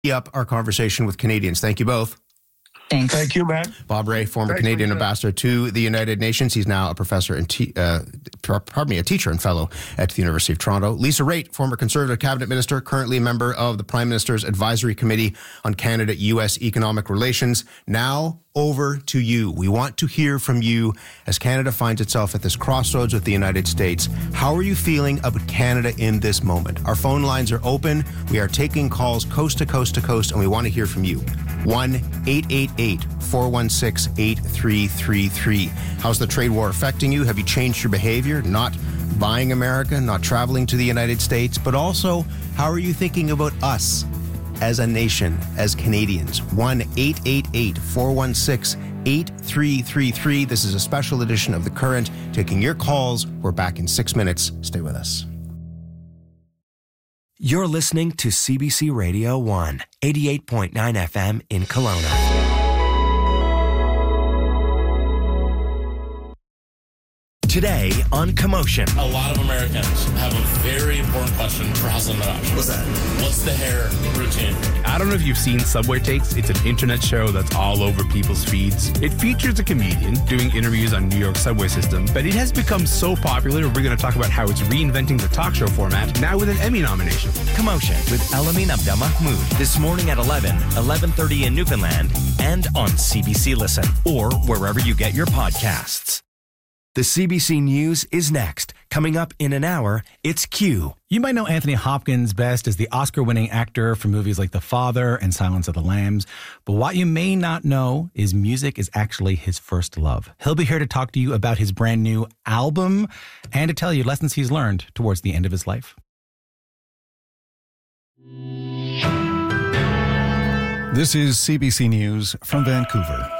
Up our conversation with Canadians. Thank you both. Thanks. Thank you, Matt. Bob Rae, former Canadian ambassador to the United Nations. He's now a professor and a teacher and fellow at the University of Toronto. Lisa Raitt, former Conservative cabinet minister, currently a member of the Prime Minister's Advisory Committee on Canada-U.S. Economic Relations. Now over to you. We want to hear from you as Canada finds itself at this crossroads with the United States. How are you feeling about Canada in this moment? Our phone lines are open. We are taking calls coast to coast to coast, and we want to hear from you. 1-888-416-8333. How's the trade war affecting you? Have you changed your behavior? Not buying America, not traveling to the United States, but also, how are you thinking about us as a nation, as Canadians? 1-888-416-8333. This is a special edition of The Current, taking your calls. We're back in 6 minutes. Stay with us. You're listening to CBC Radio 1, 88.9 FM in Kelowna. Today on Commotion. A lot of Americans have a very important question for Hasan Minhaj. What's that? What's the hair routine? I don't know if you've seen Subway Takes. It's an internet show that's all over people's feeds. It features a comedian doing interviews on New York subway system, but it has become so popular, we're going to talk about how it's reinventing the talk show format, now with an Emmy nomination. Commotion with Elamin Abdelmahmoud. This morning at 11:30 in Newfoundland, and on CBC Listen, or wherever you get your podcasts. The CBC News is next. Coming up in an hour, it's Q. You might know Anthony Hopkins best as the Oscar-winning actor for movies like The Father and Silence of the Lambs. But what you may not know is music is actually his first love. He'll be here to talk to you about his brand new album and to tell you lessons he's learned towards the end of his life. This is CBC News from Vancouver.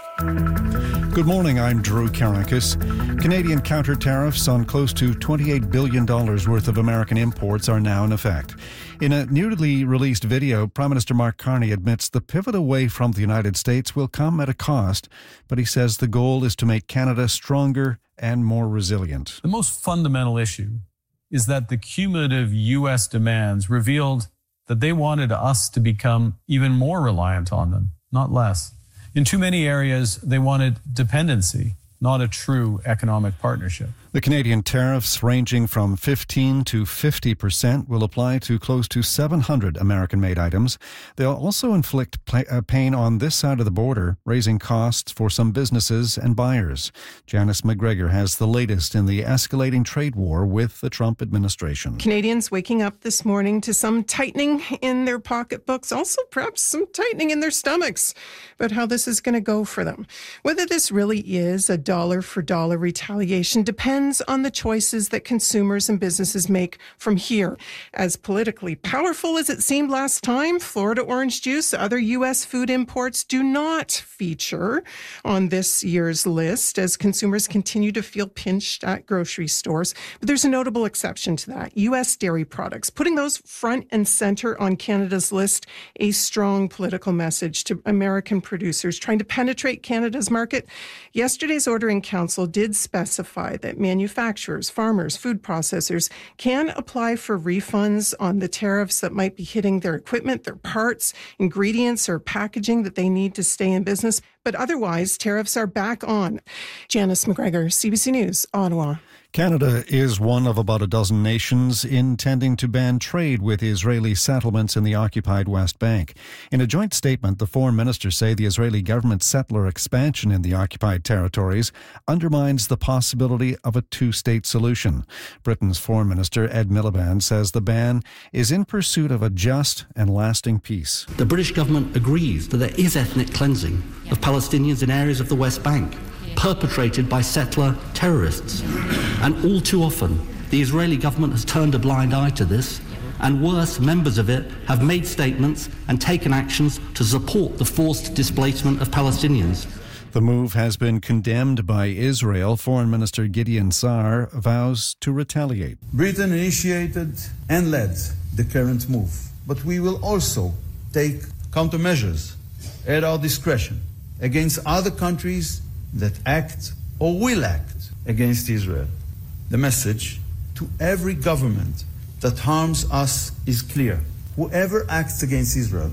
Good morning, I'm Drew Karakis. Canadian counter-tariffs on close to $28 billion worth of American imports are now in effect. In a newly released video, Prime Minister Mark Carney admits the pivot away from the United States will come at a cost, but he says the goal is to make Canada stronger and more resilient. The most fundamental issue is that the cumulative U.S. demands revealed that they wanted us to become even more reliant on them, not less. In too many areas, they wanted dependency, not a true economic partnership. The Canadian tariffs, ranging from 15 to 50%, will apply to close to 700 American-made items. They'll also inflict pain on this side of the border, raising costs for some businesses and buyers. Janice McGregor has the latest in the escalating trade war with the Trump administration. Canadians waking up this morning to some tightening in their pocketbooks, also perhaps some tightening in their stomachs, about how this is going to go for them. Whether this really is a dollar-for-dollar retaliation depends on the choices that consumers and businesses make from here. As politically powerful as it seemed last time, Florida orange juice, other U.S. food imports do not feature on this year's list as consumers continue to feel pinched at grocery stores. But there's a notable exception to that. U.S. dairy products, putting those front and center on Canada's list, a strong political message to American producers trying to penetrate Canada's market. Yesterday's order in council did specify that manufacturers, farmers, food processors can apply for refunds on the tariffs that might be hitting their equipment, their parts, ingredients, or packaging that they need to stay in business. But otherwise, tariffs are back on. Janice McGregor, CBC News, Ottawa. Canada is one of about a dozen nations intending to ban trade with Israeli settlements in the occupied West Bank. In a joint statement, the foreign ministers say the Israeli government's settler expansion in the occupied territories undermines the possibility of a two-state solution. Britain's foreign minister, Ed Miliband, says the ban is in pursuit of a just and lasting peace. The British government agrees that there is ethnic cleansing of Palestinians in areas of the West Bank, perpetrated by settler terrorists. And all too often, the Israeli government has turned a blind eye to this, and worse, members of it have made statements and taken actions to support the forced displacement of Palestinians. The move has been condemned by Israel. Foreign Minister Gideon Saar vows to retaliate. Britain initiated and led the current move, but we will also take countermeasures at our discretion against other countries that act or will act against Israel. The message to every government that harms us is clear. Whoever acts against Israel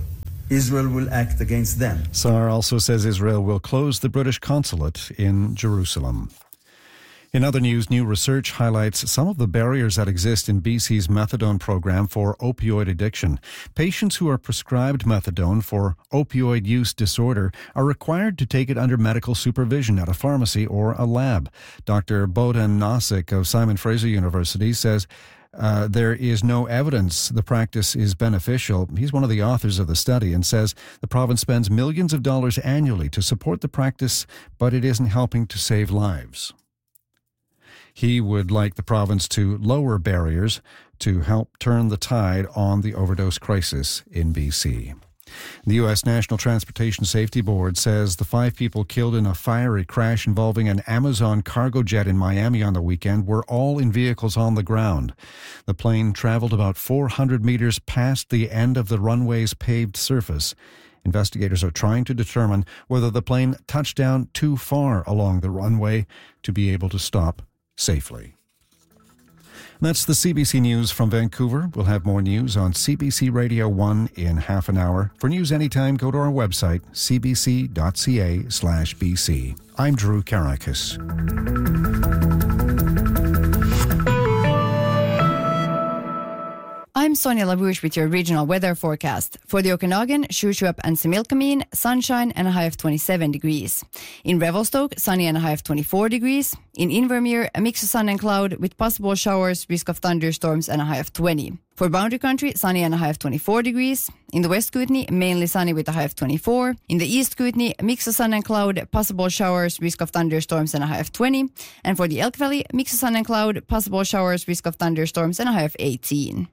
Israel will act against them. Saar also says Israel will close the British consulate in Jerusalem. In other news, new research highlights some of the barriers that exist in BC's methadone program for opioid addiction. Patients who are prescribed methadone for opioid use disorder are required to take it under medical supervision at a pharmacy or a lab. Dr. Bohdan Nosik of Simon Fraser University says there is no evidence the practice is beneficial. He's one of the authors of the study and says the province spends millions of dollars annually to support the practice, but it isn't helping to save lives. He would like the province to lower barriers to help turn the tide on the overdose crisis in BC. The U.S. National Transportation Safety Board says the 5 people killed in a fiery crash involving an Amazon cargo jet in Miami on the weekend were all in vehicles on the ground. The plane traveled about 400 meters past the end of the runway's paved surface. Investigators are trying to determine whether the plane touched down too far along the runway to be able to stop safely. That's the CBC News from Vancouver. We'll have more news on CBC Radio 1 in half an hour. For news anytime, go to our website, cbc.ca/BC. I'm Drew Karakis. I'm Sonia LaRouche with your regional weather forecast. For the Okanagan, Shuswap and Similkameen, sunshine and a high of 27 degrees. In Revelstoke, sunny and a high of 24 degrees. In Invermere, a mix of sun and cloud with possible showers, risk of thunderstorms and a high of 20. For Boundary Country, sunny and a high of 24 degrees. In the West Kootenay, mainly sunny with a high of 24. In the East Kootenay, a mix of sun and cloud, possible showers, risk of thunderstorms and a high of 20. And for the Elk Valley, a mix of sun and cloud, possible showers, risk of thunderstorms and a high of 18.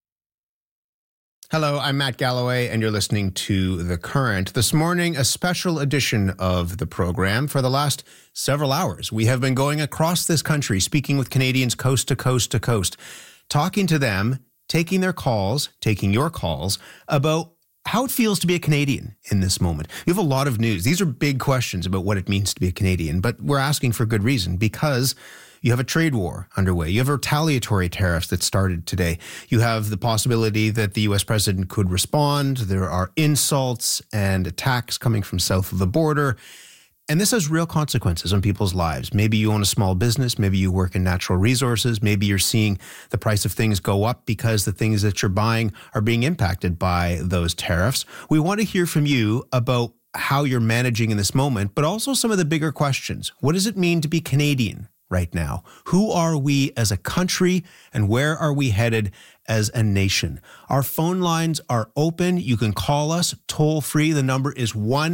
Hello, I'm Matt Galloway, and you're listening to The Current. This morning, a special edition of the program. For the last several hours, we have been going across this country, speaking with Canadians coast to coast to coast, talking to them, taking their calls, taking your calls, about how it feels to be a Canadian in this moment. You have a lot of news. These are big questions about what it means to be a Canadian, but we're asking for good reason, because you have a trade war underway. You have retaliatory tariffs that started today. You have the possibility that the U.S. president could respond. There are insults and attacks coming from south of the border. And this has real consequences on people's lives. Maybe you own a small business. Maybe you work in natural resources. Maybe you're seeing the price of things go up because the things that you're buying are being impacted by those tariffs. We want to hear from you about how you're managing in this moment, but also some of the bigger questions. What does it mean to be Canadian right now? Who are we as a country, and where are we headed as a nation? Our phone lines are open. You can call us toll free. The number is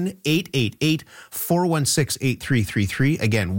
1-888-416-8333. Again,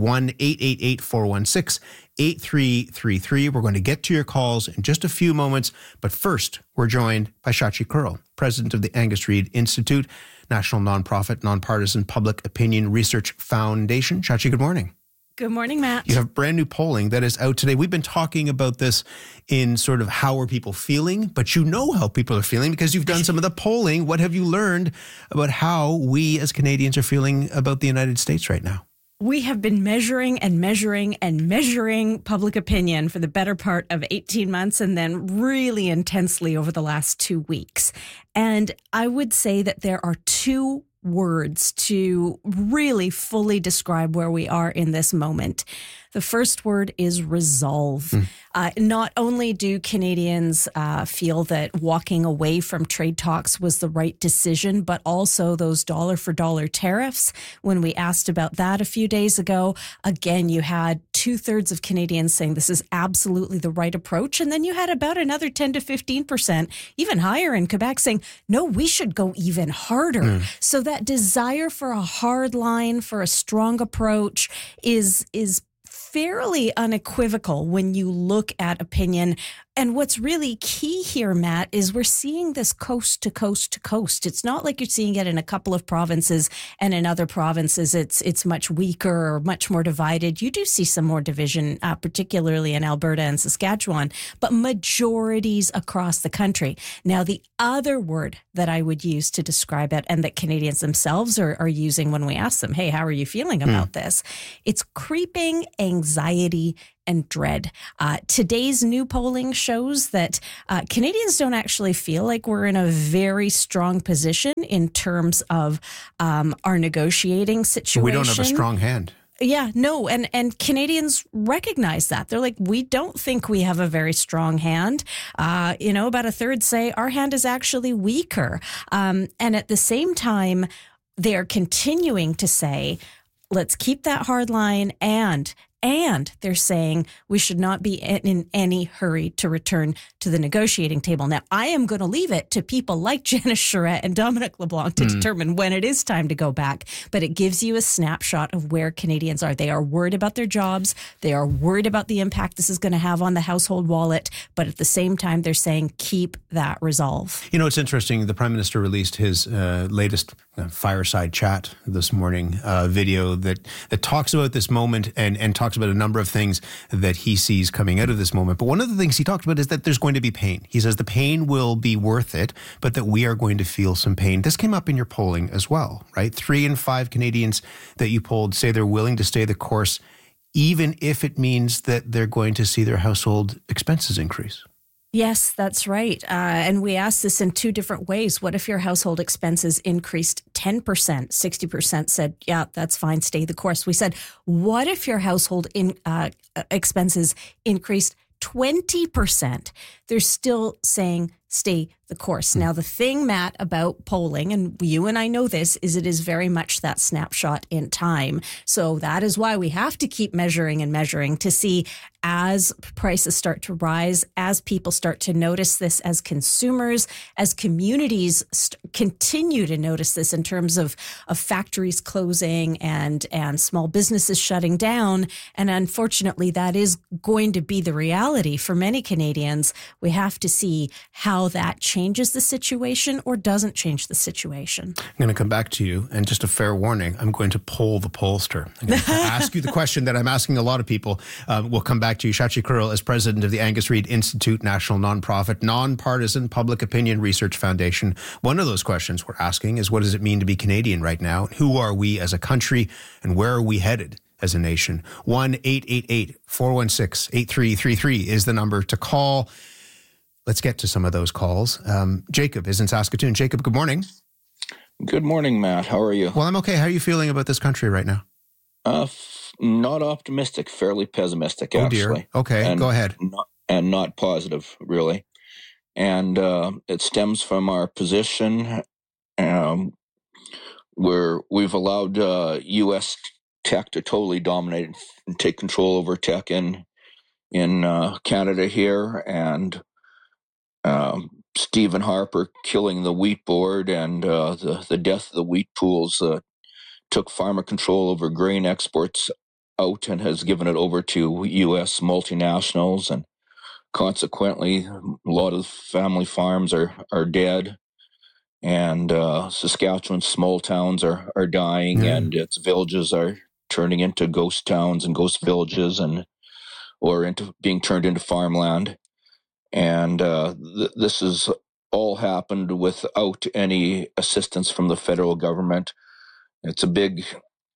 1-888-416-8333. We're going to get to your calls in just a few moments, but first, we're joined by Shachi Kurl, president of the Angus Reid Institute, national nonprofit, nonpartisan public opinion research foundation. Shachi, good morning. Good morning, Matt. You have brand new polling that is out today. We've been talking about this in sort of how are people feeling, but you know how people are feeling because you've done some of the polling. What have you learned about how we as Canadians are feeling about the United States right now? We have been measuring and measuring and measuring public opinion for the better part of 18 months and then really intensely over the last 2 weeks. And I would say that there are two words to really fully describe where we are in this moment. The first word is resolve. Not only do Canadians feel that walking away from trade talks was the right decision, but also those dollar-for-dollar tariffs. When we asked about that a few days ago, again, you had 2/3 of Canadians saying this is absolutely the right approach. And then you had about another 10 to 15%, even higher in Quebec, saying, no, we should go even harder. So that desire for a hard line, for a strong approach is fairly unequivocal when you look at opinion. And what's really key here, Matt, is we're seeing this coast to coast to coast. It's not like you're seeing it in a couple of provinces and in other provinces it's much weaker or much more divided. You do see some more division, particularly in Alberta and Saskatchewan, but majorities across the country. Now, the other word that I would use to describe it, and that Canadians themselves are using when we ask them, hey, how are you feeling about this? It's creeping anxiety and dread. Today's new polling shows that Canadians don't actually feel like we're in a very strong position in terms of our negotiating situation. We don't have a strong hand. Yeah, no, and Canadians recognize that. They're like, we don't think we have a very strong hand. About a third say our hand is actually weaker. And at the same time, they are continuing to say, let's keep that hard line, and they're saying we should not be in any hurry to return to the negotiating table. Now, I am going to leave it to people like Janice Charette and Dominic LeBlanc to determine when it is time to go back. But it gives you a snapshot of where Canadians are. They are worried about their jobs. They are worried about the impact this is going to have on the household wallet. But at the same time, they're saying keep that resolve. You know, it's interesting. The Prime Minister released his latest fireside chat this morning, video that talks about this moment and talks about a number of things that he sees coming out of this moment. But one of the things he talked about is that there's going to be pain. He says the pain will be worth it, but that we are going to feel some pain. This came up in your polling as well, right? 3 in 5 Canadians that you polled say they're willing to stay the course, even if it means that they're going to see their household expenses increase. Yes, that's right. And we asked this in 2 different ways. What if your household expenses increased 10%? 60% said, yeah, that's fine, stay the course. We said, what if your household expenses increased 20%? They're still saying stay the course. Now, the thing, Matt, about polling, and you and I know this, is it is very much that snapshot in time. So that is why we have to keep measuring and measuring to see as prices start to rise, as people start to notice this, as consumers, as communities continue to notice this in terms of factories closing and small businesses shutting down. And unfortunately, that is going to be the reality for many Canadians. We have to see how that changes the situation or doesn't change the situation. I'm going to come back to you, and just a fair warning, I'm going to poll the pollster. I'm going to ask you the question that I'm asking a lot of people. We'll come back to you. Shachi Kurl is president of the Angus Reid Institute, national nonprofit, nonpartisan public opinion research foundation. One of those questions we're asking is, what does it mean to be Canadian right now? Who are we as a country, and where are we headed as a nation? 1-888-416-8333 is the number to call. Let's get to some of those calls. Jacob is in Saskatoon. Jacob, good morning. Good morning, Matt. How are you? Well, I'm okay. How are you feeling about this country right now? Not optimistic, fairly pessimic, actually. Dear. Okay, go ahead. Not positive, really. And it stems from our position where we've allowed U.S. tech to totally dominate and take control over tech in Canada here, and Stephen Harper killing the wheat board and the death of the wheat pools took farmer control over grain exports out and has given it over to U.S. multinationals, and consequently, a lot of family farms are dead, and Saskatchewan's small towns are dying, and its villages are turning into ghost towns and ghost villages, or into being turned into farmland. And this has all happened without any assistance from the federal government. It's a big,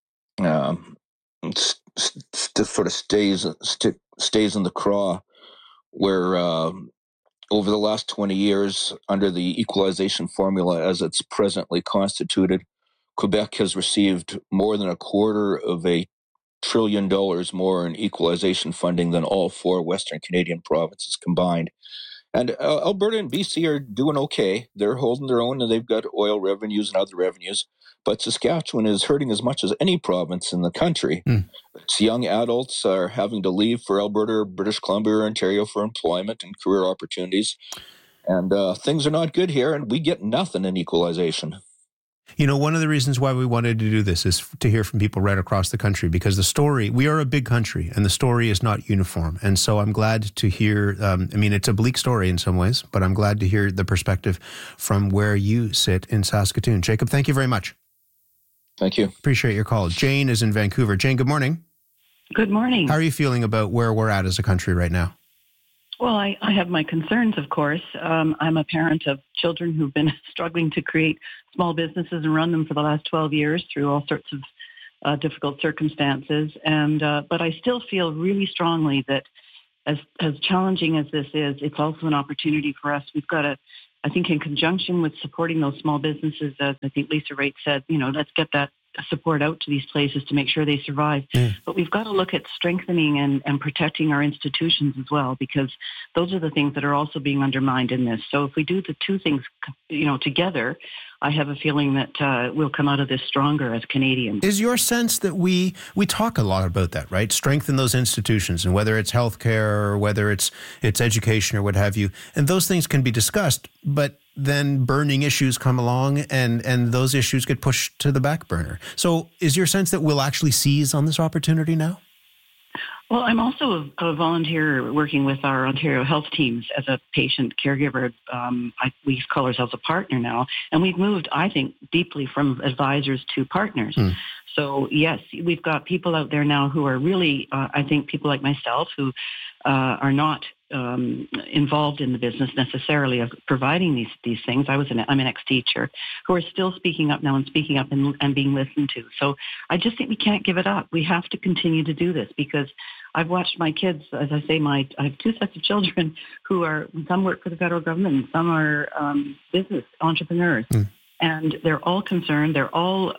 sort of stays in the craw, where over the last 20 years, under the equalization formula as it's presently constituted, Quebec has received more than $250 billion more in equalization funding than all 4 Western Canadian provinces combined. And Alberta and BC are doing okay. They're holding their own, and they've got oil revenues and other revenues. But Saskatchewan is hurting as much as any province in the country. Its young adults are having to leave for Alberta, British Columbia, or Ontario for employment and career opportunities. And things are not good here, and we get nothing in equalization. You know, one of the reasons why we wanted to do this is to hear from people right across the country, because the story, we are a big country and the story is not uniform. And so I'm glad to hear, it's a bleak story in some ways, but I'm glad to hear the perspective from where you sit in Saskatoon. Jacob, thank you very much. Thank you. Appreciate your call. Jane is in Vancouver. Jane, good morning. Good morning. How are you feeling about where we're at as a country right now? Well, I have my concerns, of course. I'm a parent of children who've been struggling to create small businesses and run them for the last 12 years through all sorts of difficult circumstances. And but I still feel really strongly that as challenging as this is, it's also an opportunity for us. We've got to, I think, in conjunction with supporting those small businesses, as I think Lisa Raitt said, let's get that support out to these places to make sure they survive. But we've got to look at strengthening and protecting our institutions as well, because those are the things that are also being undermined in this. So if we do the two things, together, I have a feeling that we'll come out of this stronger as Canadians. Is your sense that we talk a lot about that, right? Strengthen those institutions, and whether it's healthcare or whether it's education or what have you, and those things can be discussed, but then burning issues come along and those issues get pushed to the back burner. So is your sense that we'll actually seize on this opportunity now? Well, I'm also a volunteer working with our Ontario health teams as a patient caregiver. We call ourselves a partner now, and we've moved, I think, deeply from advisors to partners. So, yes, we've got people out there now who are really, I think, people like myself who are not involved in the business necessarily of providing these things. I'm an ex-teacher who are still speaking up now and speaking up and being listened to. So I just think we can't give it up. We have to continue to do this, because I've watched my kids, as I say, I have two sets of children who some work for the federal government and some are business entrepreneurs. And they're all concerned. They're all,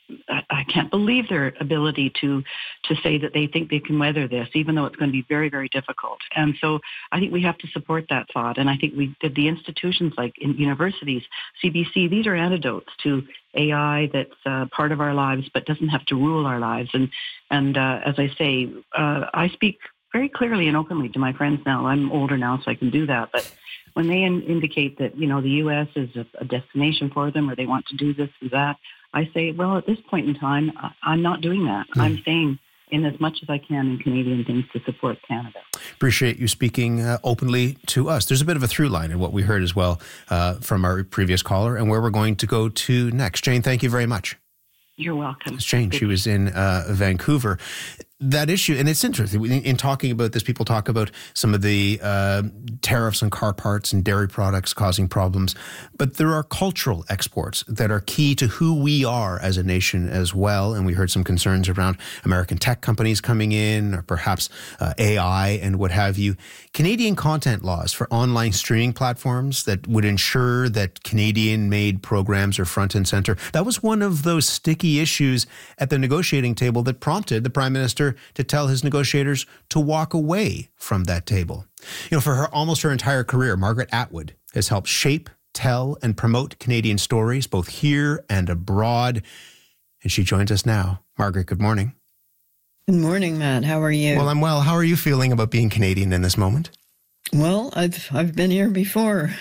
I can't believe their ability to say that they think they can weather this, even though it's going to be very, very difficult. And so I think we have to support that thought. And I think the institutions like in universities, CBC, these are antidotes to AI that's part of our lives, but doesn't have to rule our lives. And as I say, I speak very clearly and openly to my friends now. I'm older now, so I can do that. But when they indicate that, the U.S. is a destination for them, or they want to do this or that, I say, well, at this point in time, I'm not doing that. I'm staying in as much as I can in Canadian things to support Canada. Appreciate you speaking openly to us. There's a bit of a through line in what we heard as well from our previous caller and where we're going to go to next. Jane, thank you very much. You're welcome. It's Jane. She was in Vancouver. That issue, and it's interesting, in talking about this, people talk about some of the tariffs on car parts and dairy products causing problems, but there are cultural exports that are key to who we are as a nation as well, and we heard some concerns around American tech companies coming in, or perhaps AI and what have you. Canadian content laws for online streaming platforms that would ensure that Canadian-made programs are front and center. That was one of those sticky issues at the negotiating table that prompted the Prime Minister to tell his negotiators to walk away from that table. For almost her entire career, Margaret Atwood has helped shape, tell, and promote Canadian stories, both here and abroad. And she joins us now. Margaret, good morning. Good morning, Matt. How are you? Well, I'm well. How are you feeling about being Canadian in this moment? Well, I've been here before.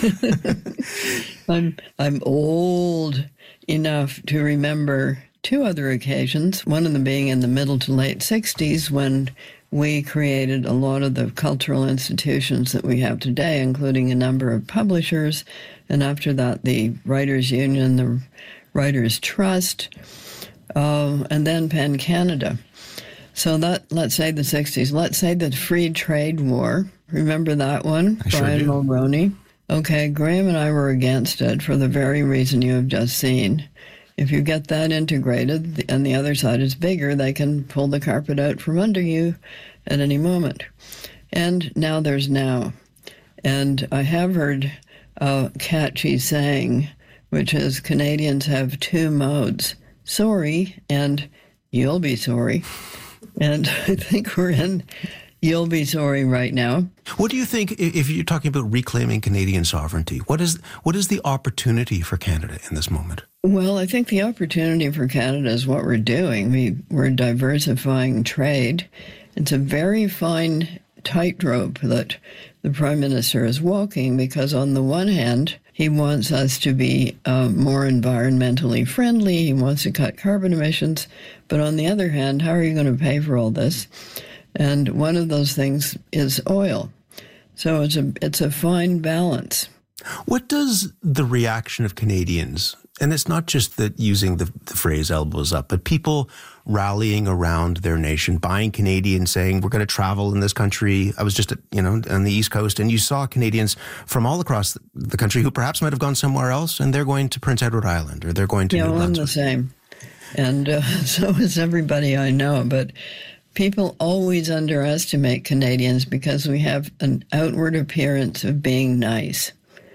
I'm old enough to remember two other occasions, one of them being in the middle to late 60s when we created a lot of the cultural institutions that we have today, including a number of publishers, and after that the Writers' Union, the Writers' Trust, and then PEN Canada. So that, let's say the 60s. Let's say the Free Trade War. Remember that one? Brian Mulroney. Okay, Graham and I were against it for the very reason you have just seen. If you get that integrated and the other side is bigger, they can pull the carpet out from under you at any moment. And now there's now. And I have heard a catchy saying, which is Canadians have two modes, sorry and you'll be sorry. And I think we're in you'll be sorry right now. What do you think, if you're talking about reclaiming Canadian sovereignty, what is the opportunity for Canada in this moment? Well, I think the opportunity for Canada is what we're doing. We're diversifying trade. It's a very fine tightrope that the Prime Minister is walking, because on the one hand, he wants us to be more environmentally friendly. He wants to cut carbon emissions. But on the other hand, how are you going to pay for all this? And one of those things is oil. So it's a fine balance. What does the reaction of Canadians, and it's not just that using the phrase elbows up, but people rallying around their nation, buying Canadian, saying, we're going to travel in this country. I was just, on the East Coast, and you saw Canadians from all across the country who perhaps might have gone somewhere else, and they're going to Prince Edward Island, or they're going to New Brunswick. I'm the same. And so is everybody I know. But people always underestimate Canadians because we have an outward appearance of being nice.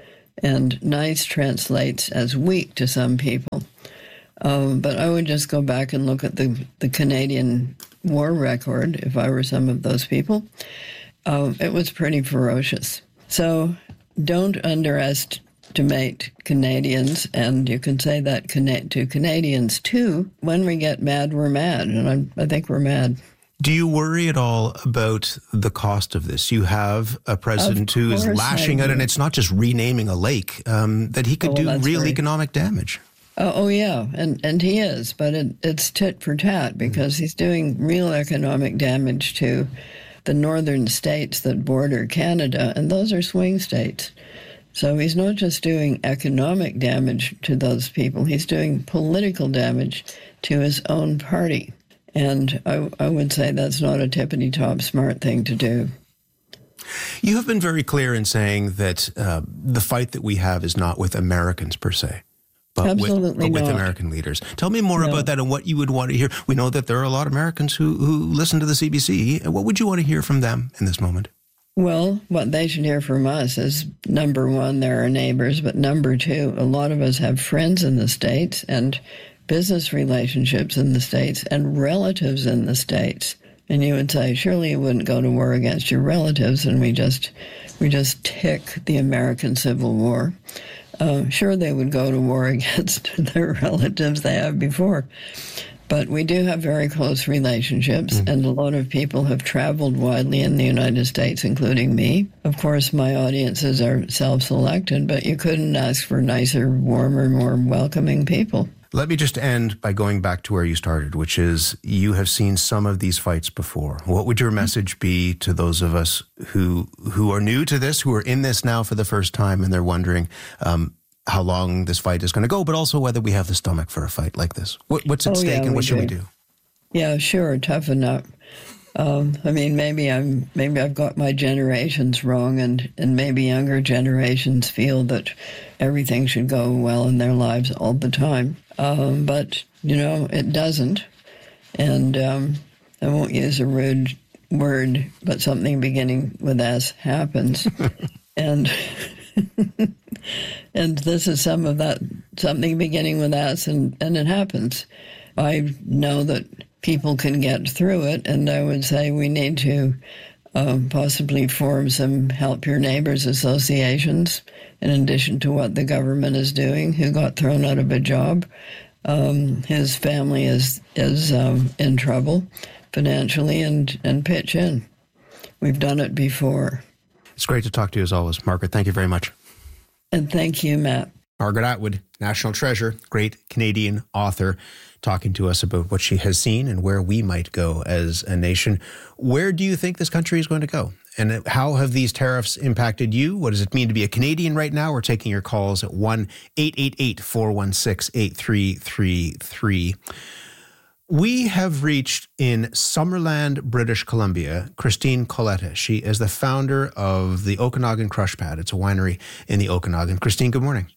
And nice translates as weak to some people. But I would just go back and look at the Canadian war record, if I were some of those people. It was pretty ferocious. So don't underestimate Canadians, and you can say that to Canadians too. When we get mad, we're mad, and I think we're mad. Do you worry at all about the cost of this? You have a president who is lashing out, and it's not just renaming a lake, that he could do real economic damage. Oh, yeah, and he is, but it's tit for tat because he's doing real economic damage to the northern states that border Canada, and those are swing states. So he's not just doing economic damage to those people, he's doing political damage to his own party. And I would say that's not a tippity-top smart thing to do. You have been very clear in saying that the fight that we have is not with Americans per se, but with American leaders. Tell me more about that and what you would want to hear. We know that there are a lot of Americans who listen to the CBC. What would you want to hear from them in this moment? Well, what they should hear from us is, number one, they're our neighbors, but number two, a lot of us have friends in the States and business relationships in the States and relatives in the States. And you would say, surely you wouldn't go to war against your relatives, and we just tick the American Civil War. Sure, they would go to war against their relatives they have before. But we do have very close relationships, and a lot of people have traveled widely in the United States, including me. Of course, my audiences are self-selected, but you couldn't ask for nicer, warmer, more welcoming people. Let me just end by going back to where you started, which is you have seen some of these fights before. What would your message be to those of us who are new to this, who are in this now for the first time, and they're wondering how long this fight is going to go, but also whether we have the stomach for a fight like this? What's at stake, and what should we do? Yeah, sure, toughen up. I mean, maybe I've got my generations wrong, and maybe younger generations feel that everything should go well in their lives all the time. But, it doesn't. And I won't use a rude word, but something beginning with S happens. and and this is some of that, something beginning with S, and it happens. I know that people can get through it, and I would say we need to possibly form some Help Your Neighbors associations, in addition to what the government is doing, who got thrown out of a job. His family is in trouble financially, and pitch in. We've done it before. It's great to talk to you as always, Margaret. Thank you very much. And thank you, Matt. Margaret Atwood, national treasure, great Canadian author, talking to us about what she has seen and where we might go as a nation. Where do you think this country is going to go? And how have these tariffs impacted you? What does it mean to be a Canadian right now? We're taking your calls at 1-888-416-8333. We have reached in Summerland, British Columbia, Christine Coletta. She is the founder of the Okanagan Crush Pad. It's a winery in the Okanagan. Christine, good morning.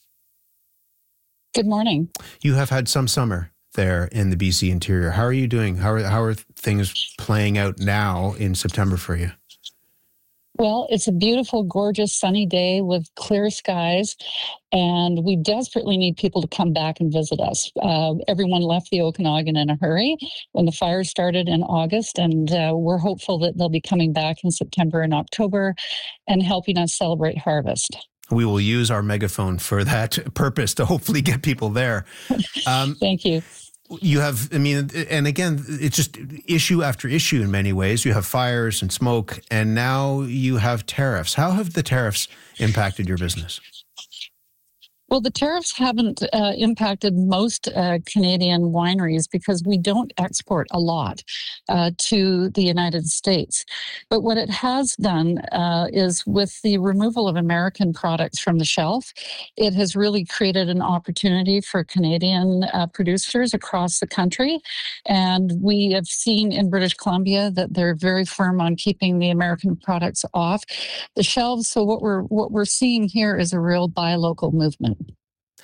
Good morning. You have had some summer there in the BC interior. How are you doing? How are things playing out now in September for you? Well, it's a beautiful, gorgeous, sunny day with clear skies, and we desperately need people to come back and visit us. Everyone left the Okanagan in a hurry when the fire started in August, and we're hopeful that they'll be coming back in September and October and helping us celebrate harvest. We will use our megaphone for that purpose to hopefully get people there. Thank you. You have, and again, it's just issue after issue in many ways. You have fires and smoke, and now you have tariffs. How have the tariffs impacted your business? Well, the tariffs haven't impacted most Canadian wineries because we don't export a lot to the United States. But what it has done is with the removal of American products from the shelf, it has really created an opportunity for Canadian producers across the country. And we have seen in British Columbia that they're very firm on keeping the American products off the shelves. So what we're seeing here is a real buy local movement.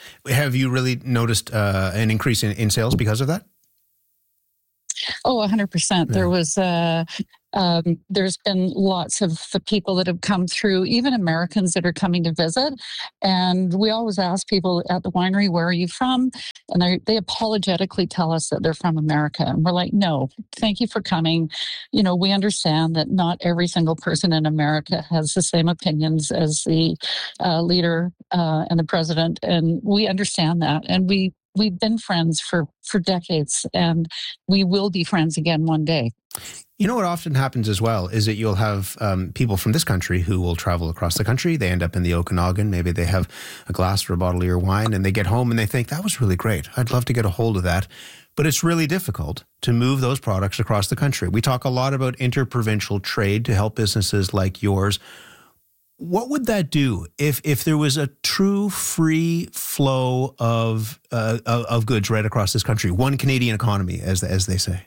Have you really noticed an increase in sales because of that? Oh, 100%. There was, there's been lots of the people that have come through, even Americans that are coming to visit. And we always ask people at the winery, where are you from? And they apologetically tell us that they're from America. And we're like, no, thank you for coming. You know, we understand that not every single person in America has the same opinions as the leader and the president. And we understand that. And we've been friends for decades, and we will be friends again one day. You know what often happens as well is that you'll have people from this country who will travel across the country. They end up in the Okanagan. Maybe they have a glass or a bottle of your wine, and they get home and they think, that was really great. I'd love to get a hold of that. But it's really difficult to move those products across the country. We talk a lot about interprovincial trade to help businesses like yours. What would that do if there was a true free flow of goods right across this country? One Canadian economy, as they say.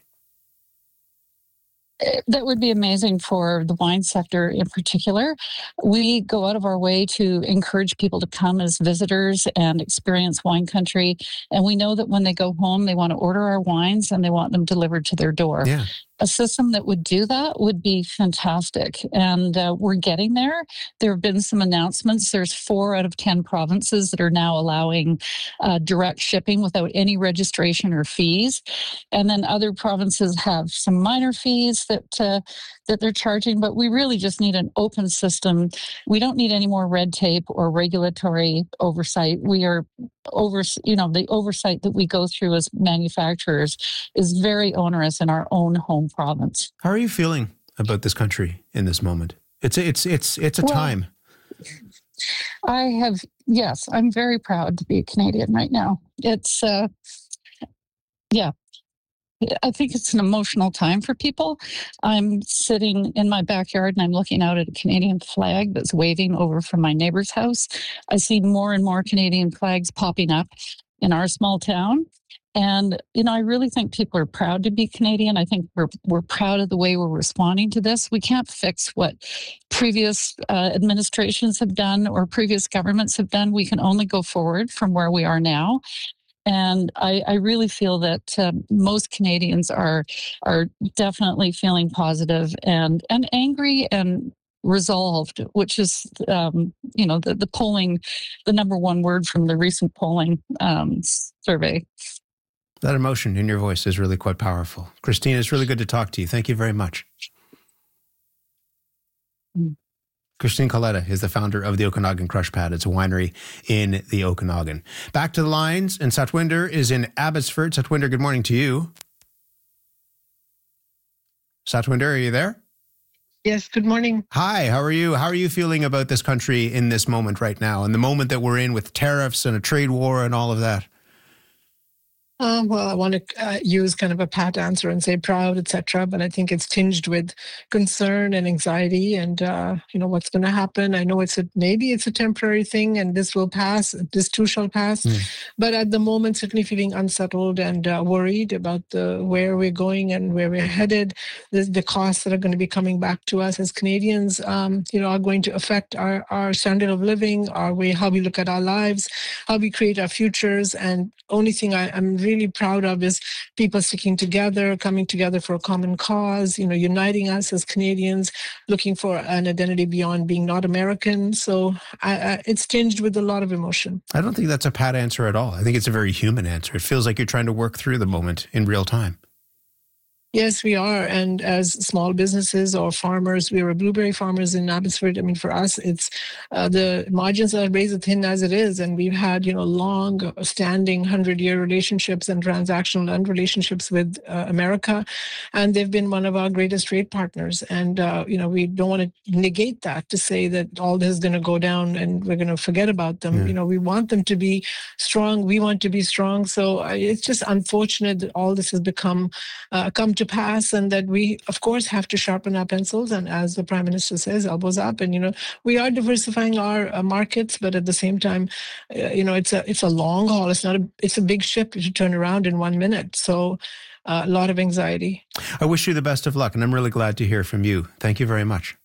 That would be amazing for the wine sector in particular. We go out of our way to encourage people to come as visitors and experience wine country. And we know that when they go home, they want to order our wines and they want them delivered to their door. Yeah. A system that would do that would be fantastic. And we're getting there. There have been some announcements. There's 4 out of 10 provinces that are now allowing direct shipping without any registration or fees. And then other provinces have some minor fees that they're charging. But we really just need an open system. We don't need any more red tape or regulatory oversight. We are the oversight that we go through as manufacturers is very onerous in our own home province. How are you feeling about this country in this moment? It's a time. I'm very proud to be a Canadian right now. It's I think it's an emotional time for people. I'm sitting in my backyard and I'm looking out at a Canadian flag that's waving over from my neighbor's house. I see more and more Canadian flags popping up in our small town. And, I really think people are proud to be Canadian. I think we're proud of the way we're responding to this. We can't fix what previous administrations have done or previous governments have done. We can only go forward from where we are now. And I really feel that most Canadians are definitely feeling positive and angry and resolved, which is, the polling, the number one word from the recent polling survey. That emotion in your voice is really quite powerful. Christine, it's really good to talk to you. Thank you very much. Christine Coletta is the founder of the Okanagan Crush Pad. It's a winery in the Okanagan. Back to the lines, and Satwinder is in Abbotsford. Satwinder, good morning to you. Satwinder, are you there? Yes, good morning. Hi, how are you? How are you feeling about this country in this moment right now, and the moment that we're in with tariffs and a trade war and all of that? Well, I want to use kind of a pat answer and say proud, etc. But I think it's tinged with concern and anxiety, and what's going to happen. I know maybe it's a temporary thing, and this will pass. This too shall pass. But at the moment, certainly feeling unsettled and worried about where we're going and where we're headed. The costs that are going to be coming back to us as Canadians, are going to affect our standard of living, our way, how we look at our lives, how we create our futures. And only thing I'm really proud of is people sticking together, coming together for a common cause, uniting us as Canadians, looking for an identity beyond being not American. So it's tinged with a lot of emotion. I don't think that's a pat answer at all. I think it's a very human answer. It feels like you're trying to work through the moment in real time. Yes, we are. And as small businesses or farmers, we were blueberry farmers in Abbotsford. I mean, for us, it's the margins are razor thin as it is. And we've had, long standing 100-year relationships and transactional and relationships with America. And they've been one of our greatest trade partners. And, we don't want to negate that to say that all this is going to go down and we're going to forget about them. Yeah. We want them to be strong. We want to be strong. So it's just unfortunate that all this has come to pass, and that we, of course, have to sharpen our pencils. And as the Prime Minister says, elbows up. And we are diversifying our markets, but at the same time, it's a long haul. It's a big ship to turn around in 1 minute. So a lot of anxiety. I wish you the best of luck, and I'm really glad to hear from you. Thank you very much.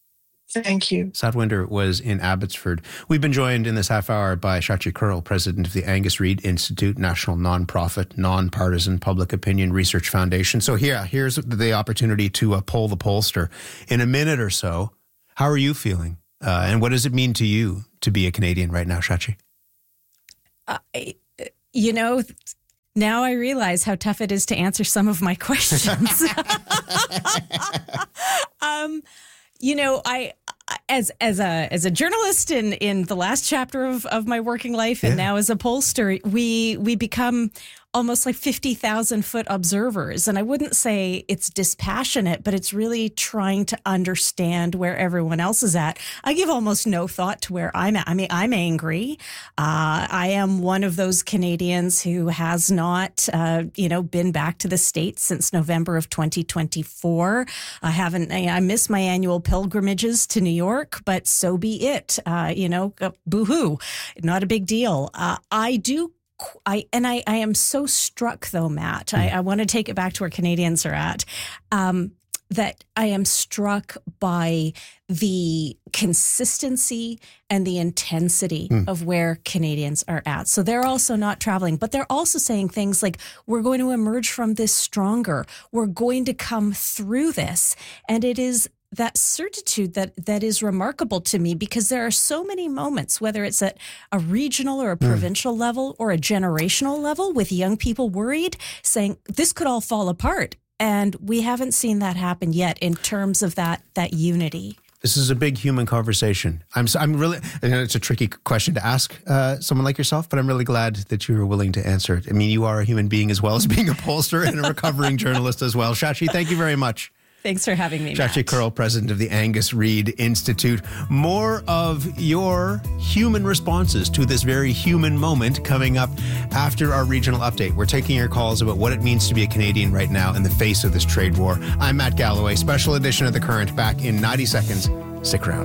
Thank you. Satwinder was in Abbotsford. We've been joined in this half hour by Shachi Kurl, president of the Angus Reid Institute, national nonprofit, nonpartisan public opinion research foundation. So here's the opportunity to poll the pollster. In a minute or so, how are you feeling? And what does it mean to you to be a Canadian right now, Shachi? Now I realize how tough it is to answer some of my questions. I as a journalist in the last chapter of my working life, and now as a pollster, we become almost like 50,000-foot observers. And I wouldn't say it's dispassionate, but it's really trying to understand where everyone else is at. I give almost no thought to where I'm at. I mean, I'm angry. I am one of those Canadians who has not, been back to the States since November of 2024. I miss my annual pilgrimages to New York, but so be it. Boo-hoo. Not a big deal. I am so struck, though, Matt. I want to take it back to where Canadians are at. That I am struck by the consistency and the intensity of where Canadians are at. So they're also not traveling, but they're also saying things like, we're going to emerge from this stronger. We're going to come through this. And it is that certitude that is remarkable to me, because there are so many moments, whether it's at a regional or a provincial level or a generational level, with young people worried, saying this could all fall apart. And we haven't seen that happen yet in terms of that unity. This is a big human conversation. I'm really, I know it's a tricky question to ask someone like yourself, but I'm really glad that you were willing to answer it. I mean, you are a human being as well as being a pollster and a recovering journalist as well. Shachi, thank you very much. Thanks for having me, Matt. Shachi Kurl, president of the Angus Reid Institute. More of your human responses to this very human moment coming up after our regional update. We're taking your calls about what it means to be a Canadian right now in the face of this trade war. I'm Matt Galloway, special edition of The Current, back in 90 seconds. Stick around.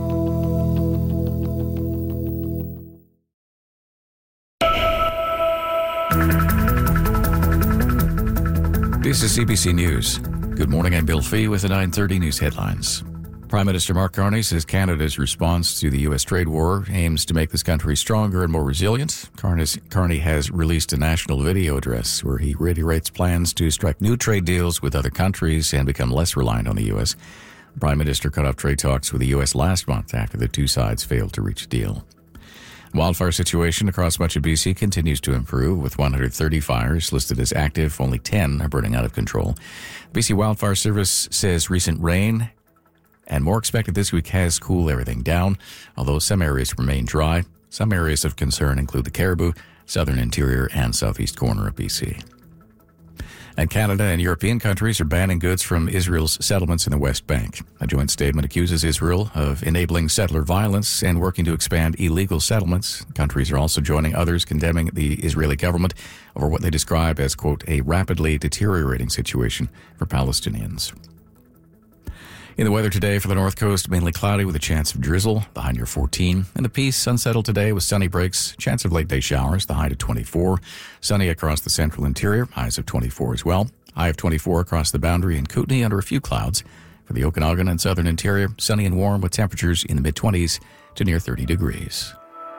This is CBC News. Good morning, I'm Bill Fee with the 9:30 news headlines. Prime Minister Mark Carney says Canada's response to the U.S. trade war aims to make this country stronger and more resilient. Carney has released a national video address where he reiterates plans to strike new trade deals with other countries and become less reliant on the U.S. The Prime Minister cut off trade talks with the U.S. last month after the two sides failed to reach a deal. Wildfire situation across much of BC continues to improve, with 130 fires listed as active. Only 10 are burning out of control. BC Wildfire Service says recent rain and more expected this week has cooled everything down, although some areas remain dry. Some areas of concern include the Cariboo, southern interior, and southeast corner of BC. And Canada and European countries are banning goods from Israel's settlements in the West Bank. A joint statement accuses Israel of enabling settler violence and working to expand illegal settlements. Countries are also joining others condemning the Israeli government over what they describe as, quote, a rapidly deteriorating situation for Palestinians. In the weather today for the North Coast, mainly cloudy with a chance of drizzle, the high near 14. In the Peace, unsettled today with sunny breaks, chance of late day showers, the high to 24. Sunny across the central interior, highs of 24 as well. High of 24 across the boundary in Kootenay under a few clouds. For the Okanagan and southern interior, sunny and warm with temperatures in the mid-20s to near 30 degrees.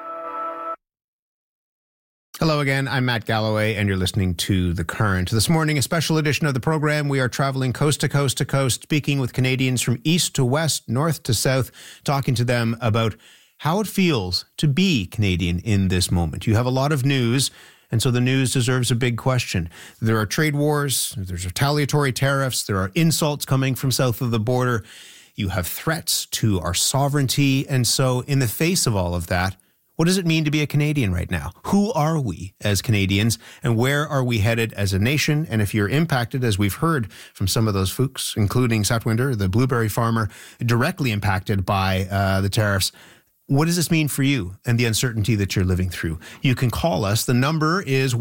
Hello again, I'm Matt Galloway, and you're listening to The Current. This morning, a special edition of the program. We are traveling coast to coast to coast, speaking with Canadians from east to west, north to south, talking to them about how it feels to be Canadian in this moment. You have a lot of news, and so the news deserves a big question. There are trade wars, there's retaliatory tariffs, there are insults coming from south of the border. You have threats to our sovereignty, and so in the face of all of that, what does it mean to be a Canadian right now? Who are we as Canadians, and where are we headed as a nation? And if you're impacted, as we've heard from some of those folks, including Satwinder, the blueberry farmer, directly impacted by the tariffs, what does this mean for you and the uncertainty that you're living through? You can call us. The number is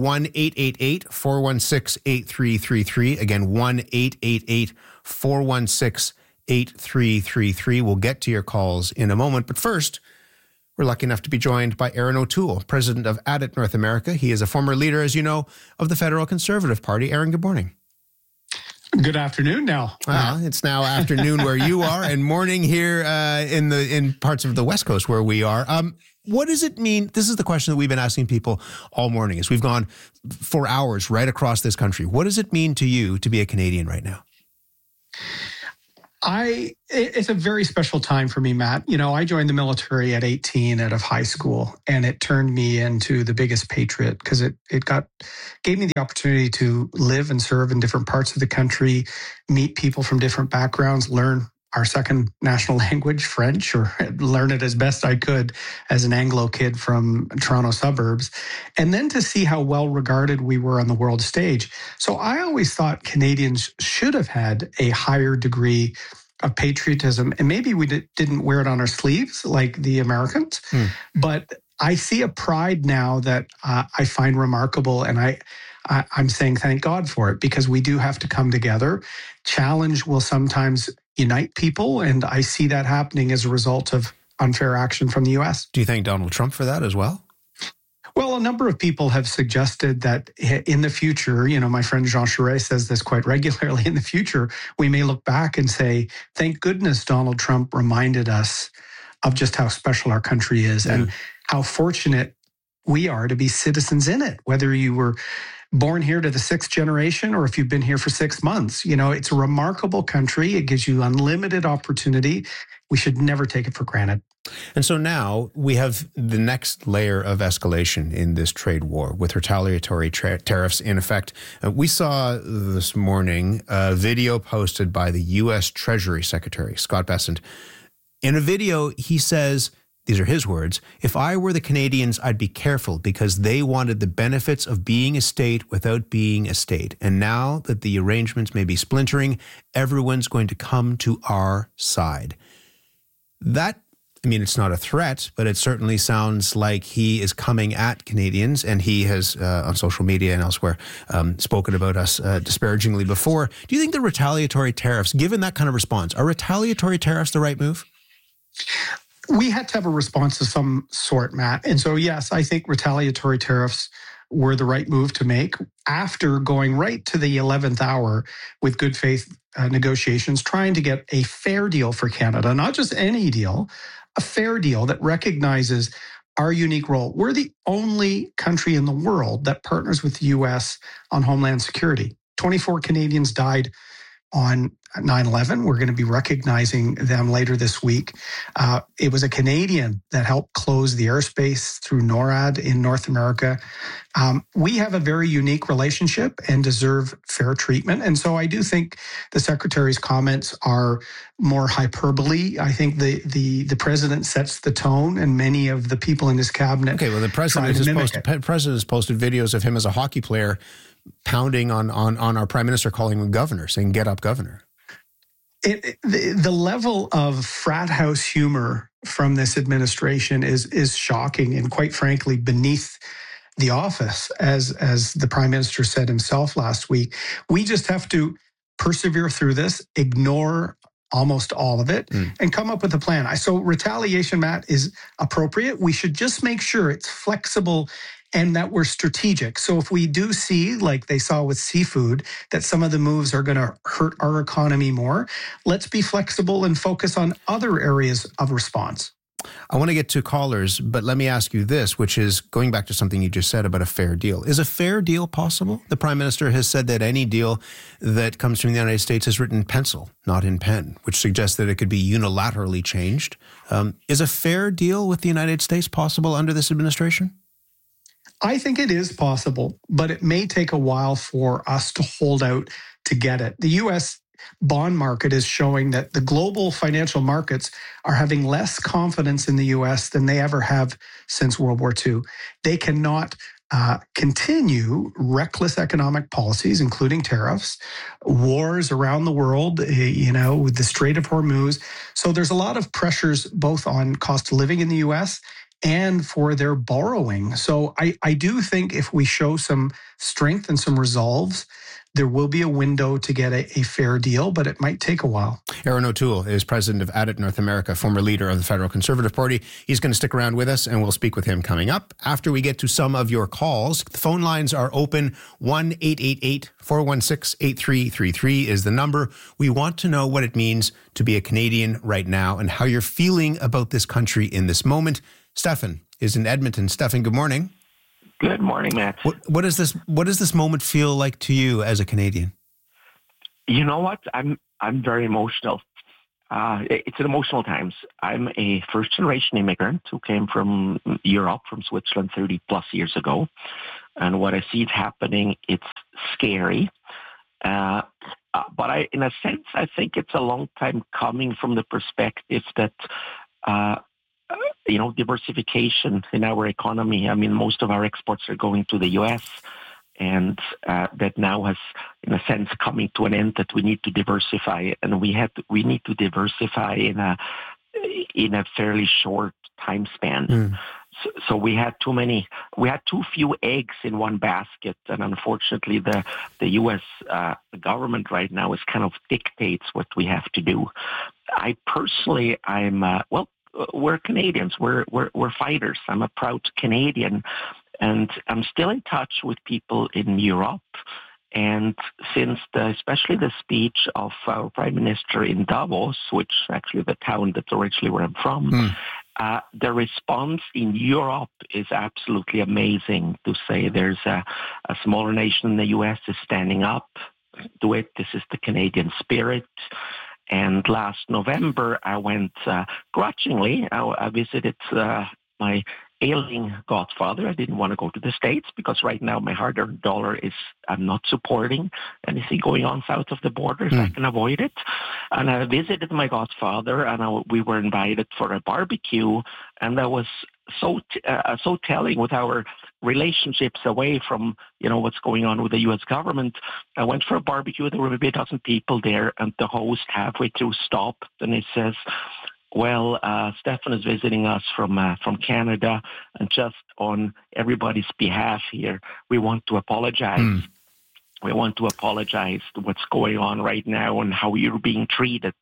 1-888-416-8333. Again, 1-888-416-8333. We'll get to your calls in a moment. But first, we're lucky enough to be joined by Erin O'Toole, president of ADIT North America. He is a former leader, as you know, of the Federal Conservative Party. Erin, good morning. Good afternoon now. It's now afternoon where you are and morning here in parts of the West Coast where we are. What does it mean? This is the question that we've been asking people all morning as we've gone for hours right across this country. What does it mean to you to be a Canadian right now? It's a very special time for me, Matt. You know, I joined the military at 18 out of high school, and it turned me into the biggest patriot because it gave me the opportunity to live and serve in different parts of the country, meet people from different backgrounds, learn our second national language, French, or learn it as best I could as an Anglo kid from Toronto suburbs, and then to see how well regarded we were on the world stage. So I always thought Canadians should have had a higher degree of patriotism, and maybe we didn't wear it on our sleeves like the Americans, but I see a pride now that I find remarkable, and I'm saying thank God for it, because we do have to come together. Challenge will sometimes unite people, and I see that happening as a result of unfair action from the U.S. Do you thank Donald Trump for that as well? Well, a number of people have suggested that in the future, you know, my friend Jean Charest says this quite regularly, in the future, we may look back and say, thank goodness Donald Trump reminded us of just how special our country is and how fortunate we are to be citizens in it, whether you were born here to the 6th generation or if you've been here for 6 months. You know, it's a remarkable country. It gives you unlimited opportunity. We should never take it for granted. And so now we have the next layer of escalation in this trade war with retaliatory tariffs in effect. We saw this morning a video posted by the U.S. Treasury Secretary, Scott Bessent. In a video, he says, these are his words, "If I were the Canadians, I'd be careful because they wanted the benefits of being a state without being a state. And now that the arrangements may be splintering, everyone's going to come to our side." That, I mean, it's not a threat, but it certainly sounds like he is coming at Canadians, and he has, on social media and elsewhere, spoken about us disparagingly before. Do you think the retaliatory tariffs, given that kind of response, are retaliatory tariffs the right move? We had to have a response of some sort, Matt. And so, yes, I think retaliatory tariffs were the right move to make after going right to the 11th hour with good faith negotiations, trying to get a fair deal for Canada, not just any deal, a fair deal that recognizes our unique role. We're the only country in the world that partners with the U.S. on homeland security. 24 Canadians died on 9/11. We're going to be recognizing them later this week. It was a Canadian that helped close the airspace through NORAD in North America. We have a very unique relationship and deserve fair treatment. And so I do think the Secretary's comments are more hyperbole. I think the President sets the tone, and many of the people in his cabinet. Okay, well, the President has posted videos of him as a hockey player pounding on our Prime Minister, calling him governor, saying, "Get up, governor." The level of frat house humor from this administration is shocking and, quite frankly, beneath the office, as the Prime Minister said himself last week. We just have to persevere through this, ignore almost all of it, and come up with a plan. So retaliation, Matt, is appropriate. We should just make sure it's flexible and that we're strategic. So if we do see, like they saw with seafood, that some of the moves are going to hurt our economy more, let's be flexible and focus on other areas of response. I want to get to callers, but let me ask you this, which is going back to something you just said about a fair deal. Is a fair deal possible? The Prime Minister has said that any deal that comes from the United States is written in pencil, not in pen, which suggests that it could be unilaterally changed. Is a fair deal with the United States possible under this administration? I think it is possible, but it may take a while for us to hold out to get it. The U.S. bond market is showing that the global financial markets are having less confidence in the U.S. than they ever have since World War II. They cannot continue reckless economic policies, including tariffs, wars around the world, with the Strait of Hormuz. So there's a lot of pressures both on cost of living in the U.S. and for their borrowing. So I do think if we show some strength and some resolve, there will be a window to get a fair deal, but it might take a while. Aaron O'Toole is president of ADIT North America, former leader of the Federal Conservative Party. He's going to stick around with us, and we'll speak with him coming up after we get to some of your calls. The phone lines are open. 1-888-416-8333 is the number. We want to know what it means to be a Canadian right now and how you're feeling about this country in this moment. Stefan is in Edmonton. Stefan, good morning. Good morning, Matt. What does this moment feel like to you as a Canadian? You know what? I'm very emotional. It's an emotional times. I'm a first-generation immigrant who came from Europe, from Switzerland 30-plus years ago. And what I see is happening, it's scary. But in a sense, I think it's a long time coming from the perspective that diversification in our economy. I mean, most of our exports are going to the U.S., and that now has, in a sense, coming to an end, that we need to diversify, and we need to diversify in a fairly short time span. So we had too few eggs in one basket, and unfortunately, the U.S. government right now is kind of dictates what we have to do. I personally, we're Canadians. We're fighters. I'm a proud Canadian, and I'm still in touch with people in Europe. And since especially the speech of our Prime Minister in Davos, which is actually the town that's originally where I'm from, the response in Europe is absolutely amazing. To say there's a smaller nation in the U.S. is standing up to it. This is the Canadian spirit. And last November, I went grudgingly. I visited my ailing godfather. I didn't want to go to the States because right now my hard-earned dollar I'm not supporting anything going on south of the border if I can avoid it. And I visited my godfather, and we were invited for a barbecue, and that was so telling with our relationships away from what's going on with the U.S. government. I went for a barbecue. There were maybe a dozen people there, and the host halfway through stopped, and he says, "Well, Stefan is visiting us from Canada, and just on everybody's behalf here, we want to apologize. We want to apologize to what's going on right now and how you're being treated."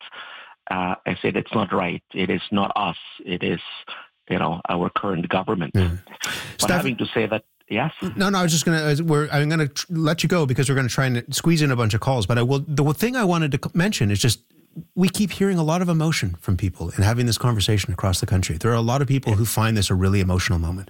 I said, "It's not right. It is not us. It is our current government." But having to say that, yes? No, I was just I'm going to let you go because we're going to try and squeeze in a bunch of calls. But the thing I wanted to mention is just, we keep hearing a lot of emotion from people and having this conversation across the country. There are a lot of people who find this a really emotional moment.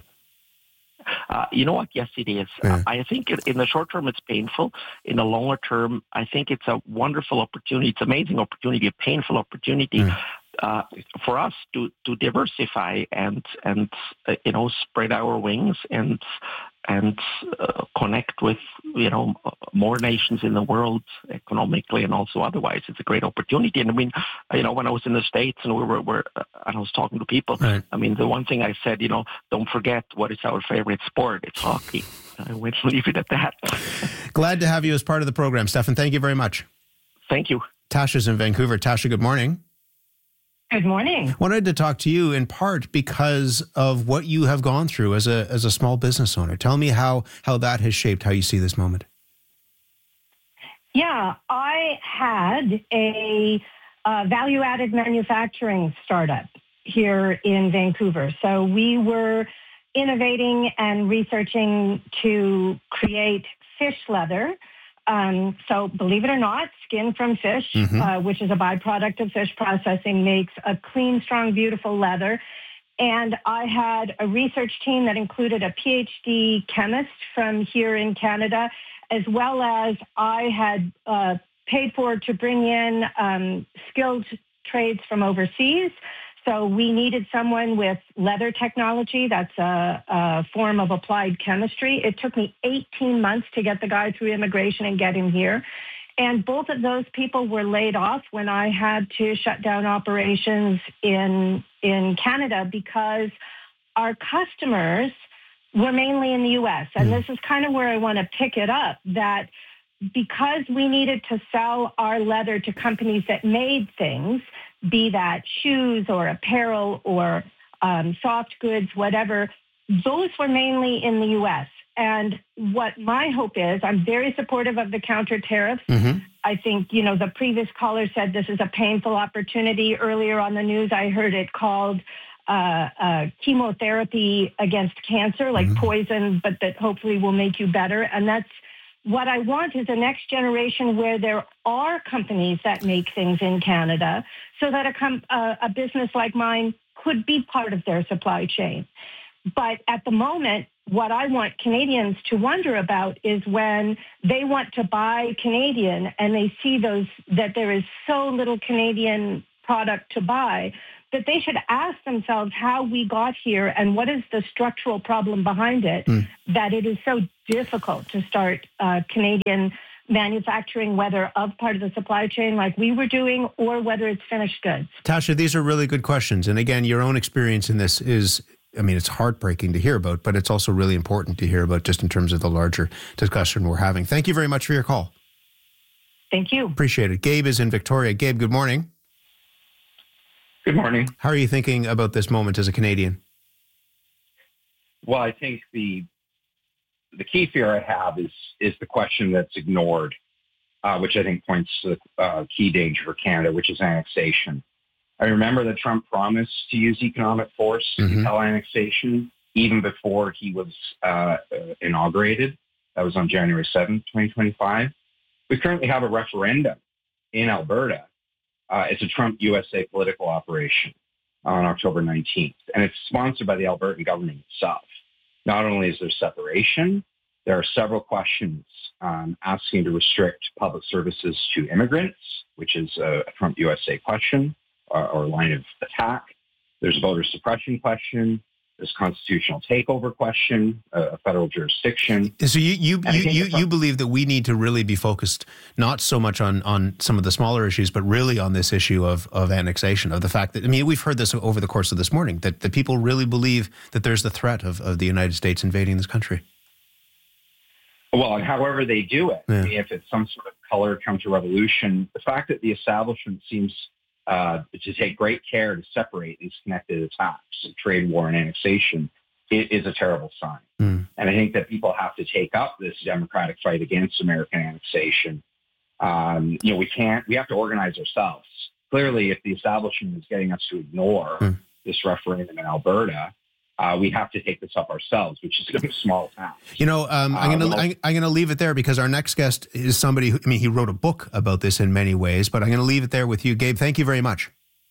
You know what? Yes, it is. I think in the short term, it's painful. In the longer term, I think it's a wonderful opportunity. It's an amazing opportunity, a painful opportunity for us to diversify and spread our wings and connect with more nations in the world economically and also otherwise. It's a great opportunity. And I mean, when I was in the States and and I was talking to people, I mean, the one thing I said, don't forget what is our favorite sport. It's hockey. I would leave it at that. Glad to have you as part of the program, Stefan. Thank you very much. Thank you. Tasha's in Vancouver. Tasha, good morning. Good morning. Wanted to talk to you in part because of what you have gone through as a small business owner. Tell me how that has shaped how you see this moment. Yeah, I had a value-added manufacturing startup here in Vancouver. So we were innovating and researching to create fish leather. So believe it or not, skin from fish, which is a byproduct of fish processing, makes a clean, strong, beautiful leather. And I had a research team that included a PhD chemist from here in Canada, as well as I had paid for to bring in skilled trades from overseas. So we needed someone with leather technology. That's a form of applied chemistry. It took me 18 months to get the guy through immigration and get him here. And both of those people were laid off when I had to shut down operations in Canada because our customers were mainly in the U.S. And this is kind of where I want to pick it up, that because we needed to sell our leather to companies that made things, be that shoes or apparel or soft goods, whatever, those were mainly in the U.S. And what my hope is, I'm very supportive of the counter tariffs. I think, the previous caller said this is a painful opportunity. Earlier on the news, I heard it called chemotherapy against cancer, like poison, but that hopefully will make you better. And that's what I want, is a next generation where there are companies that make things in Canada, so that a business like mine could be part of their supply chain. But at the moment, what I want Canadians to wonder about is when they want to buy Canadian and they see that there is so little Canadian product to buy, that they should ask themselves how we got here and what is the structural problem behind it, that it is so difficult to start Canadian manufacturing, whether of part of the supply chain like we were doing or whether it's finished goods. Tasha, these are really good questions. And again, your own experience in this is, it's heartbreaking to hear about, but it's also really important to hear about just in terms of the larger discussion we're having. Thank you very much for your call. Thank you. Appreciate it. Gabe is in Victoria. Gabe, good morning. Good morning. How are you thinking about this moment as a Canadian? Well, I think the key fear I have is the question that's ignored, which I think points to the key danger for Canada, which is annexation. I remember that Trump promised to use economic force to compel annexation even before he was inaugurated. That was on January 7th, 2025. We currently have a referendum in Alberta. It's a Trump USA political operation on October 19th, and it's sponsored by the Albertan government itself. Not only is there separation, there are several questions asking to restrict public services to immigrants, which is a Trump USA question or line of attack. There's a voter suppression question. There's constitutional takeover question, a federal jurisdiction. So you believe that we need to really be focused not so much on some of the smaller issues, but really on this issue of annexation, of the fact that, we've heard this over the course of this morning, that the people really believe that there's the threat of the United States invading this country. Well, and however they do it, if it's some sort of color counter-revolution, the fact that the establishment seems to take great care to separate these connected attacks, trade war and annexation, is a terrible sign. And I think that people have to take up this democratic fight against American annexation. We have to organize ourselves. Clearly, if the establishment is getting us to ignore this referendum in Alberta, we have to take this up ourselves, which is a small task. I'm going to leave it there because our next guest is somebody who, he wrote a book about this in many ways, but I'm going to leave it there with you, Gabe. Thank you very much.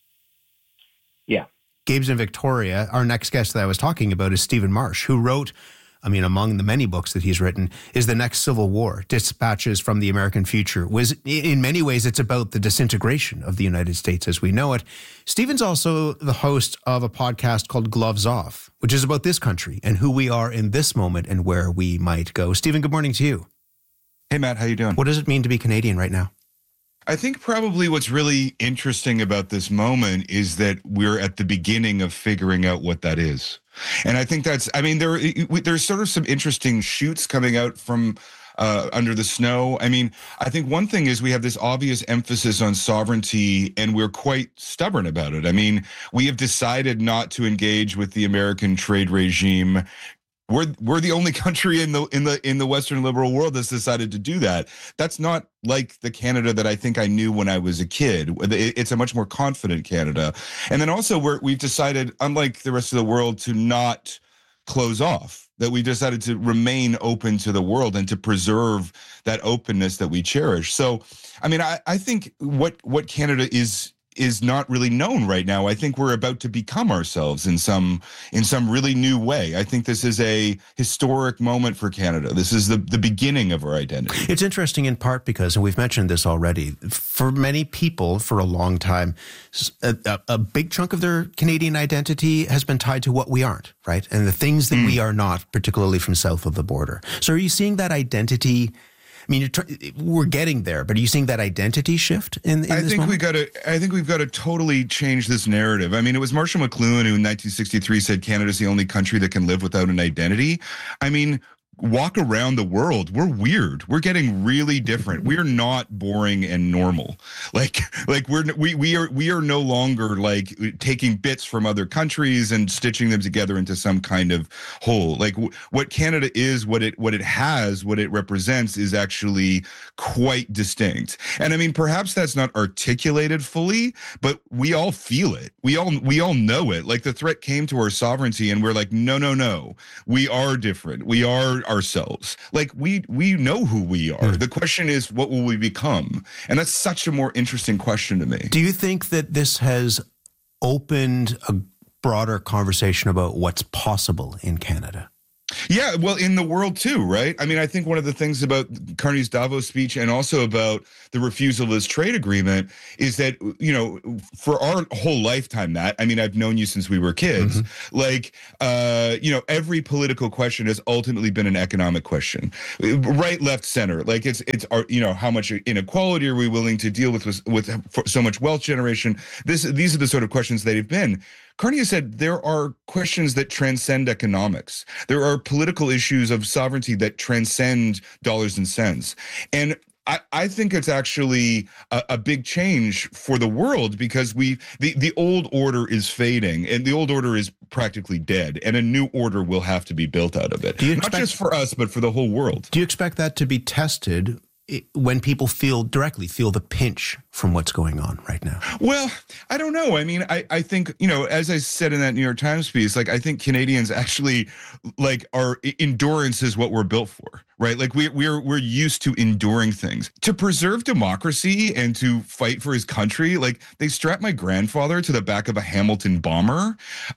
Yeah. Gabe's in Victoria. Our next guest that I was talking about is Stephen Marsh, who wrote, among the many books that he's written, is The Next Civil War, Dispatches from the American Future. In many ways, it's about the disintegration of the United States as we know it. Stephen's also the host of a podcast called Gloves Off, which is about this country and who we are in this moment and where we might go. Stephen, good morning to you. Hey, Matt, how you doing? What does it mean to be Canadian right now? I think probably what's really interesting about this moment is that we're at the beginning of figuring out what that is. And I think that's, there's sort of some interesting shoots coming out from under the snow. I think one thing is we have this obvious emphasis on sovereignty, and we're quite stubborn about it. We have decided not to engage with the American trade regime. We're the only country in the Western liberal world that's decided to do that. That's not like the Canada that I think I knew when I was a kid. It's a much more confident Canada. And then also we've decided, unlike the rest of the world, to not close off, that we decided to remain open to the world and to preserve that openness that we cherish. So, I think what Canada is not really known right now. I think we're about to become ourselves in some really new way. I think this is a historic moment for Canada. This is the beginning of our identity. It's interesting in part because, and we've mentioned this already, for many people for a long time, a big chunk of their Canadian identity has been tied to what we aren't, right? And the things that we are not, particularly from south of the border. So are you seeing that identity? We're getting there, but are you seeing that identity shift in this moment? I think we've got to totally change this narrative. It was Marshall McLuhan who in 1963 said Canada's the only country that can live without an identity. walk around the world, we're weird. We're getting really different. We're not boring and normal. Like we are no longer like taking bits from other countries and stitching them together into some kind of whole. Like what Canada is, what it has, what it represents is actually quite distinct. And I mean, perhaps that's not articulated fully, but we all feel it. We all know it. Like the threat came to our sovereignty, and we're like, no, we are different. We are ourselves. Like we know who we are. The question is, what will we become? And that's such a more interesting question to me. Do you think that this has opened a broader conversation about what's possible in Canada? Yeah, well, in the world too, right? I mean, I think one of the things about Carney's Davos speech and also about the refusal of this trade agreement is that, you know, for our whole lifetime, Matt, I mean, I've known you since we were kids, like, you know, every political question has ultimately been an economic question, right, left, center. Like it's you know, how much inequality are we willing to deal with so much wealth generation? These are the sort of questions that have been. Carney has said there are questions that transcend economics. There are political issues of sovereignty that transcend dollars and cents. And I think it's actually a big change for the world because the old order is fading and the old order is practically dead, and a new order will have to be built out of it. Not just for us, but for the whole world. Do you expect that to be tested when people directly feel the pinch from what's going on right now? Well, I don't know. I mean, I think, you know, as I said in that New York Times piece, like I think Canadians actually like our endurance is what we're built for, right? Like we're used to enduring things. To preserve democracy and to fight for his country, like they strapped my grandfather to the back of a Hamilton bomber.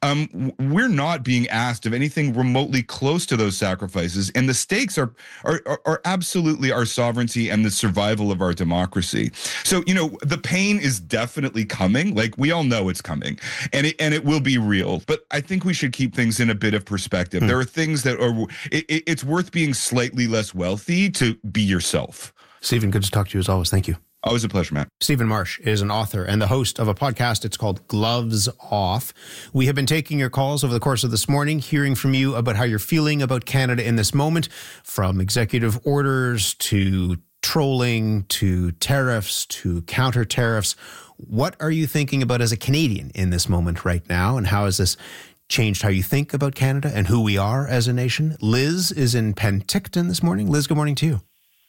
We're not being asked of anything remotely close to those sacrifices, and the stakes are absolutely our sovereignty and the survival of our democracy. So, you know, the pain is definitely coming. Like we all know it's coming, and it will be real. But I think we should keep things in a bit of perspective. There are things that are it's worth being slightly less wealthy to be yourself. Stephen, good to talk to you as always. Thank you. Always a pleasure, Matt. Stephen Marsh is an author and the host of a podcast. It's called Gloves Off. We have been taking your calls over the course of this morning, hearing from you about how you're feeling about Canada in this moment, from executive orders to trolling to tariffs to counter tariffs. What are you thinking about as a Canadian in this moment right now, and how has this changed how you think about Canada and who we are as a nation? Liz is in Penticton this morning. Liz, good morning to you.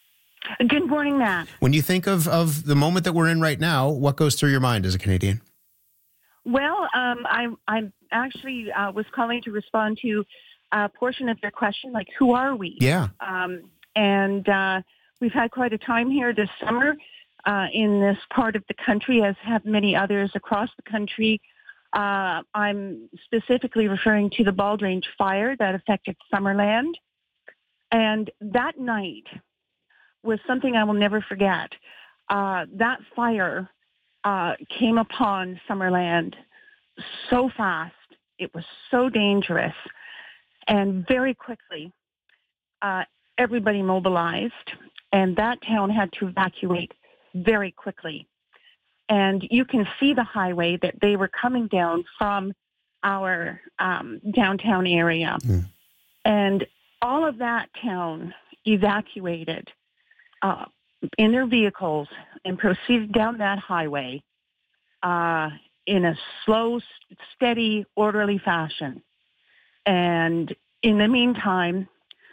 Good morning, Matt. When you think of the moment that we're in right now, what goes through your mind as a Canadian? Well, I actually was calling to respond to a portion of your question, like, who are we? Yeah. We've had quite a time here this summer in this part of the country, as have many others across the country. I'm specifically referring to the Bald Range fire that affected Summerland. And that night was something I will never forget. That fire came upon Summerland so fast. It was so dangerous. And very quickly, everybody mobilized, and that town had to evacuate very quickly. And you can see the highway that they were coming down from our downtown area. And all of that town evacuated in their vehicles and proceeded down that highway in a slow, steady, orderly fashion. And in the meantime,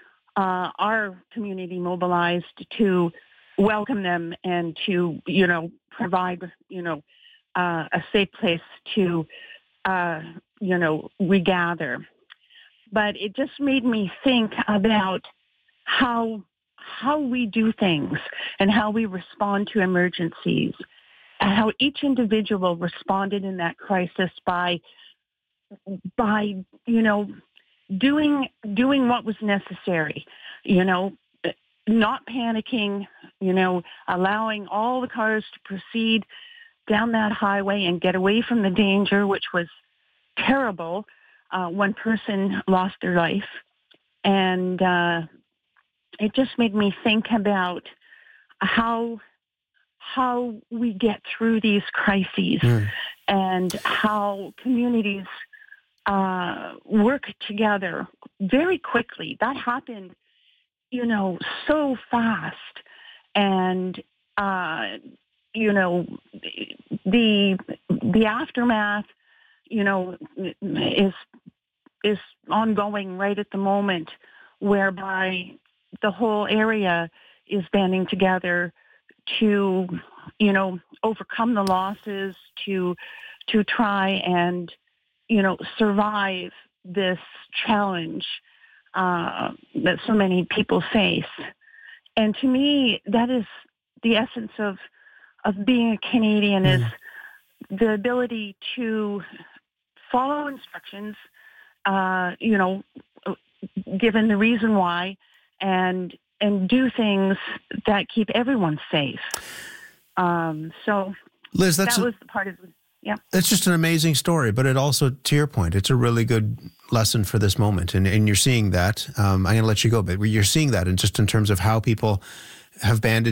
our community mobilized to welcome them and to, you know, provide, you know, a safe place to, you know, regather. But it just made me think about how we do things and how we respond to emergencies, and how each individual responded in that crisis by you know, doing what was necessary, you know, not panicking, you know, allowing all the cars to proceed down that highway and get away from the danger, which was terrible. One person lost their life. And it just made me think about how we get through these crises and how communities work together very quickly. That happened so fast. And, the aftermath, is ongoing right at the moment, whereby the whole area is banding together to, overcome the losses, to try and, survive this challenge that so many people face. And to me, that is the essence of being a Canadian, is the ability to follow instructions, given the reason why, and do things that keep everyone safe. So, Liz, that was the part of it. Yeah. It's just an amazing story, but it also, to your point, it's a really good lesson for this moment. And you're seeing that. I'm going to let you go, but you're seeing that in terms of how people have banded